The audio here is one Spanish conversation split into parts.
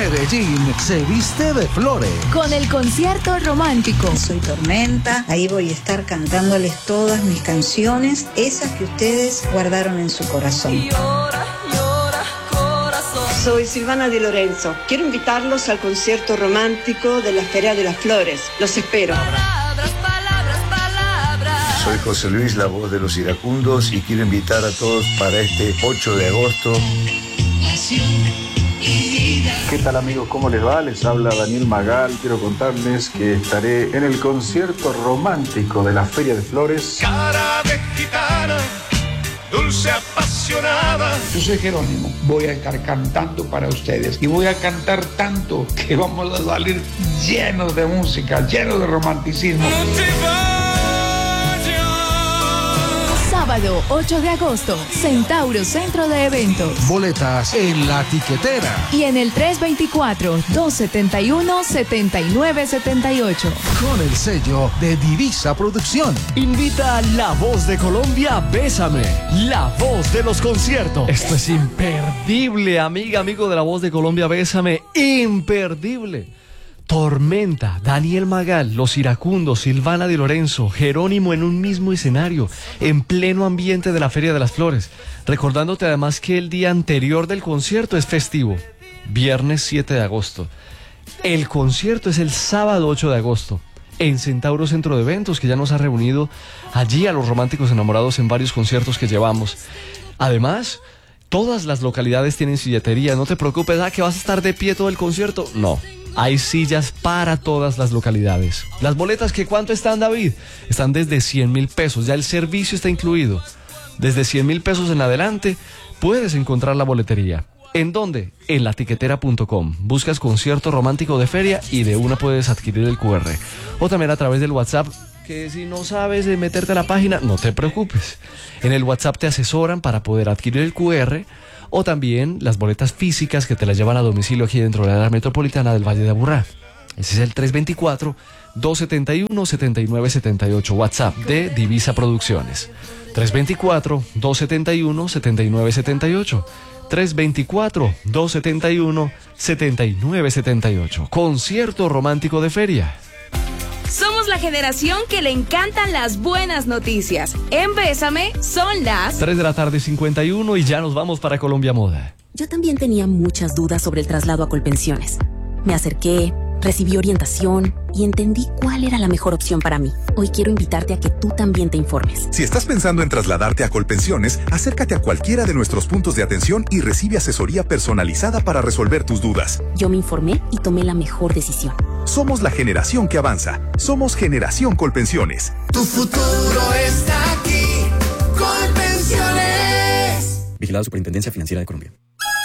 Medellín se viste de flores. Con el concierto romántico. Soy Tormenta, ahí voy a estar cantándoles todas mis canciones, esas que ustedes guardaron en su corazón. Llora, llora, corazón. Soy Silvana Di Lorenzo. Quiero invitarlos al concierto romántico de la Feria de las Flores. Los espero. Palabras, palabras, palabras. Soy José Luis, la voz de los iracundos, y quiero invitar a todos para este 8 de agosto. ¿Qué tal, amigos? ¿Cómo les va? Les habla Daniel Magal. Quiero contarles que estaré en el concierto romántico de la Feria de Flores. Cara de gitana, dulce apasionada. Yo soy Jerónimo, voy a estar cantando para ustedes y voy a cantar tanto que vamos a salir llenos de música, llenos de romanticismo. Sábado 8 de agosto, Centauro Centro de Eventos. Boletas en La Tiquetera. Y en el 324-271-7978. Con el sello de Divisa Producción. Invita a La Voz de Colombia, Bésame, la voz de los conciertos. Esto es imperdible, amigo de La Voz de Colombia, Bésame, imperdible. Tormenta, Daniel Magal, Los Iracundos, Silvana Di Lorenzo, Jerónimo en un mismo escenario, en pleno ambiente de la Feria de las Flores. Recordándote además que el día anterior del concierto es festivo, viernes 7 de agosto. El concierto es el sábado 8 de agosto, en Centauro Centro de Eventos, que ya nos ha reunido allí a los románticos enamorados en varios conciertos que llevamos. Además, todas las localidades tienen silletería, no te preocupes, que vas a estar de pie todo el concierto. No. Hay sillas para todas las localidades. Las boletas, ¿que cuánto están, David? Están desde 100.000 pesos, ya el servicio está incluido. Desde 100.000 pesos en adelante puedes encontrar la boletería. ¿En dónde? En latiquetera.com. Buscas concierto romántico de feria y de una puedes adquirir el QR. O también a través del WhatsApp, que si no sabes de meterte a la página, no te preocupes. En el WhatsApp te asesoran para poder adquirir el QR, o también las boletas físicas que te las llevan a domicilio aquí dentro de la área metropolitana del Valle de Aburrá. Ese es el 324-271-7978, WhatsApp de Divisa Producciones. 324-271-7978. 324-271-7978. Concierto romántico de feria. Somos la generación que le encantan las buenas noticias. En Bésame son las 3:51 y ya nos vamos para Colombia Moda. Yo también tenía muchas dudas sobre el traslado a Colpensiones. Me acerqué, recibí orientación y entendí cuál era la mejor opción para mí. Hoy quiero invitarte a que tú también te informes. Si estás pensando en trasladarte a Colpensiones, acércate a cualquiera de nuestros puntos de atención y recibe asesoría personalizada para resolver tus dudas. Yo me informé y tomé la mejor decisión. Somos la generación que avanza. Somos Generación Colpensiones. Tu futuro está aquí, Colpensiones. Vigilado Superintendencia Financiera de Colombia.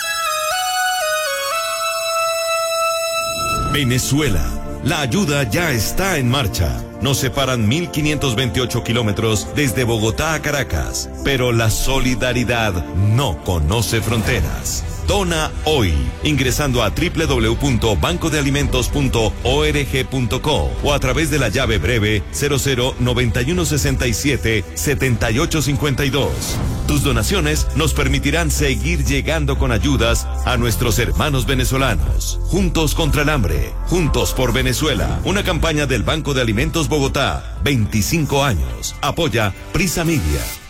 Venezuela. La ayuda ya está en marcha. Nos separan 1.528 kilómetros desde Bogotá a Caracas, pero la solidaridad no conoce fronteras. Dona hoy, ingresando a www.bancodealimentos.org.co o a través de la llave breve 0091677852. Tus donaciones nos permitirán seguir llegando con ayudas a nuestros hermanos venezolanos. Juntos contra el hambre, juntos por Venezuela. Una campaña del Banco de Alimentos Bogotá. 25 años. Apoya Prisa Media.